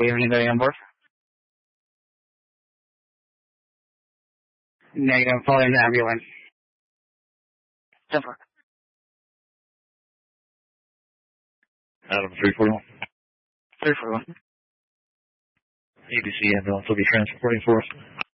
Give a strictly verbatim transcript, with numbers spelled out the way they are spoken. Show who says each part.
Speaker 1: Anybody on board? Negative, calling the ambulance. Temper.
Speaker 2: Adam three forty-one.
Speaker 1: three forty-one.
Speaker 2: A B C ambulance will be transporting for us.